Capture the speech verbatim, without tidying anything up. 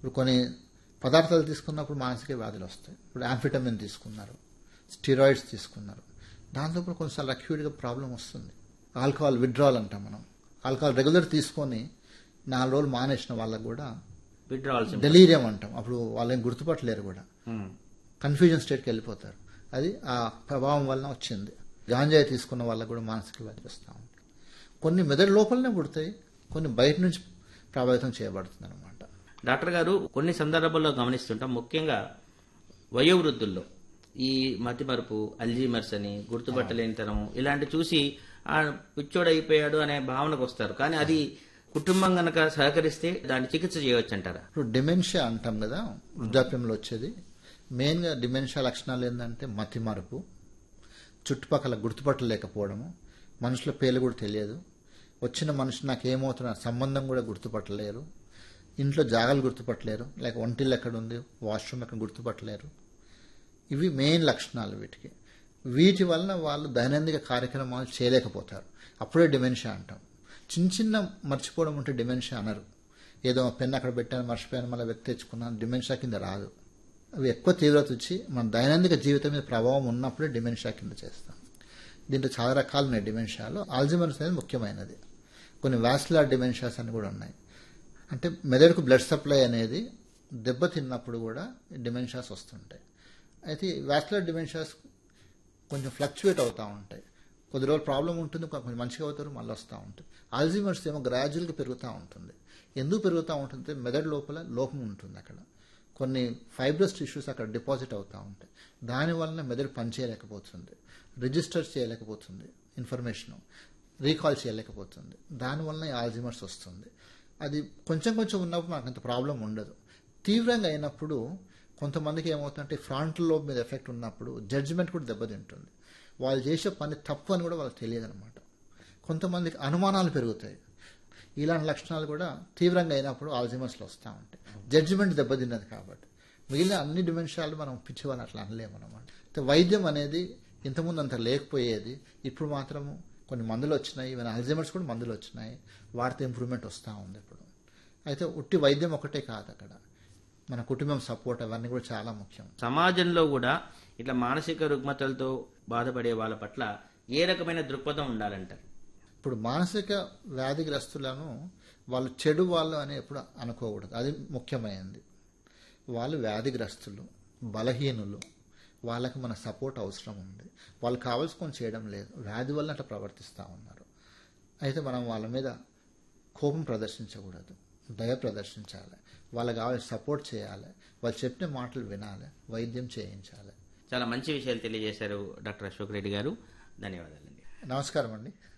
ఇప్పుడు కొన్ని పదార్థాలు తీసుకున్నప్పుడు మానసిక వ్యాధులు వస్తాయి. ఇప్పుడు యాంఫిటమిన్ తీసుకున్నారు, స్టిరాయిడ్స్ తీసుకున్నారు, దాంతో కూడా కొన్నిసార్లు అక్యూట్గా ప్రాబ్లం వస్తుంది. ఆల్కహాల్ విత్డ్రావల్ అంటాం మనం. ఆల్కహాల్ రెగ్యులర్ తీసుకొని నాలుగు రోజులు మానేసిన వాళ్ళకు కూడా విత్డ్రావల్ డెలీరియం అంటాం. అప్పుడు వాళ్ళని గుర్తుపట్టలేరు కూడా, కన్ఫ్యూజన్ స్టేట్కి వెళ్ళిపోతారు. అది ఆ ప్రభావం వలన వచ్చింది. గాంజాయి తీసుకున్న వాళ్ళకు కూడా మానసిక వ్యాధి వస్తూ ఉంటాయి. కొన్ని మెదడు లోపలనే పుడతాయి, కొన్ని బయట నుంచి ప్రభావితం చేయబడుతుంది అనమాట. డాక్టర్ గారు, కొన్ని సందర్భాల్లో గమనిస్తుంటాం, ముఖ్యంగా వయోవృద్ధుల్లో ఈ మతిమరుపు, అల్జీమర్స్ అని, గుర్తుపట్టలేనితనం ఇలాంటి చూసి ఆ పిచ్చోడు అయిపోయాడు అనే భావనకు వస్తారు. కానీ అది కుటుంబం గనక సహకరిస్తే దాన్ని చికిత్స చేయవచ్చు అంటారా? ఇప్పుడు డిమెన్షియా అంటాం కదా, వృద్ధాప్యంలో వచ్చేది. మెయిన్గా డిమెన్షియా లక్షణాలు ఏంటంటే మతిమరుపు, చుట్టుపక్కల గుర్తుపట్టలేకపోవడము, మనుషుల పేర్లు కూడా తెలియదు, వచ్చిన మనిషి నాకు ఏమవుతున్న సంబంధం కూడా గుర్తుపట్టలేరు, ఇంట్లో జాగాలు గుర్తుపట్టలేరు, లేక ఒంటిల్లు ఎక్కడ ఉంది, వాష్రూమ్ ఎక్కడ గుర్తుపట్టలేరు. ఇవి మెయిన్ లక్షణాలు వీటికి. వీటి వలన వాళ్ళు దైనందిక కార్యక్రమాలు చేయలేకపోతారు. అప్పుడే డిమెన్షియా అంటాం. చిన్న చిన్న మర్చిపోవడం ఉంటే డిమెన్షియా అనరు. ఏదో పెన్ అక్కడ పెట్టాను మర్చిపోయాను మళ్ళీ వ్యక్తి తెచ్చుకున్నాను, డిమెన్షియా కింద రాదు. అవి ఎక్కువ తీవ్రత వచ్చి మన దైనందిక జీవితం మీద ప్రభావం ఉన్నప్పుడే డిమెన్షియా కింద చేస్తాం. దీంట్లో చాలా రకాలు ఉన్నాయి డిమెన్షియాలో. ఆల్జీమర్స్ అనేది ముఖ్యమైనది. కొన్ని వాస్కులర్ డిమెన్షియాస్ అని కూడా ఉన్నాయి. అంటే మెదడుకు బ్లడ్ సప్లై అనేది దెబ్బతిన్నప్పుడు కూడా డిమెన్షియాస్ వస్తుంటాయి. అయితే వాస్కులర్ డిమెన్షియాస్ కొంచెం ఫ్లక్చువేట్ అవుతూ ఉంటాయి. కొద్ది రోజులు ప్రాబ్లం ఉంటుంది, కొంచెం మంచిగా అవుతారు, మళ్ళీ వస్తూ ఉంటుంది. ఆల్జీమర్స్ ఏమో గ్రాడ్యువల్గా పెరుగుతూ ఉంటుంది. ఎందుకు పెరుగుతూ ఉంటుంది? మెదడు లోపల లోపం ఉంటుంది. అక్కడ కొన్ని ఫైబ్రస్ టిష్యూస్ అక్కడ డిపాజిట్ అవుతూ ఉంటాయి. దానివల్ల మెదడు పనిచేయలేకపోతుంది, రిజిస్టర్ చేయలేకపోతుంది, ఇన్ఫర్మేషన్ రీకాల్ చేయలేకపోతుంది. దానివల్ల ఆల్జీమర్స్ వస్తుంది. అది కొంచెం కొంచెం ఉన్నప్పుడు మనకు అంత ప్రాబ్లం ఉండదు. తీవ్రంగా అయినప్పుడు కొంతమందికి ఏమవుతుందంటే ఫ్రంటల్ లోబ్ మీద ఎఫెక్ట్ ఉన్నప్పుడు జడ్జిమెంట్ కూడా దెబ్బతింటుంది. వాళ్ళు చేసే పని తప్పు అని కూడా వాళ్ళకి తెలియదు అనమాట. కొంతమందికి అనుమానాలు పెరుగుతాయి. ఇలాంటి లక్షణాలు కూడా తీవ్రంగా అయినప్పుడు ఆల్జీమర్స్లో వస్తూ ఉంటాయి. జడ్జిమెంట్ దెబ్బతిన్నది కాబట్టి. మిగిలిన అన్ని డిమెన్షియాలు మనం పిచ్చివాళ్ళు అట్లా అనలేము అనమాట. వైద్యం అనేది ఇంతకుముందు అంత లేకపోయేది. ఇప్పుడు మాత్రము కొన్ని మందులు వచ్చినాయి, ఈవెన్ ఆల్జీమర్స్ కూడా మందులు వచ్చినాయి. వాటితో ఇంప్రూవ్మెంట్ వస్తూ ఉంది ఇప్పుడు. అయితే ఉట్టి వైద్యం ఒకటే కాదు, అక్కడ మన కుటుంబం సపోర్ట్ అవన్నీ కూడా చాలా ముఖ్యం. సమాజంలో కూడా ఇట్లా మానసిక రుగ్మతలతో బాధపడే వాళ్ళ పట్ల ఏ రకమైన దృక్పథం ఉండాలంటారు? ఇప్పుడు మానసిక వ్యాధిగ్రస్తులను వాళ్ళు చెడు వాళ్ళు అని ఎప్పుడు అనుకోకూడదు. అది ముఖ్యమైనది. వాళ్ళు వ్యాధిగ్రస్తులు, బలహీనులు, వాళ్ళకి మన సపోర్ట్ అవసరం ఉంది. వాళ్ళు కావాల్సుకొని చేయడం లేదు, వ్యాధి వల్ల అట్లా ప్రవర్తిస్తూ ఉన్నారు. అయితే మనం వాళ్ళ మీద కోపం ప్రదర్శించకూడదు, దయ ప్రదర్శించాలి. వాళ్ళకి కావాల్సిన సపోర్ట్ చేయాలి, వాళ్ళు చెప్పిన మాటలు వినాలి, వైద్యం చేయించాలి. చాలా మంచి విషయాలు తెలియజేశారు డాక్టర్ అశోక్ రెడ్డి గారు. ధన్యవాదాలండి. నమస్కారం అండి.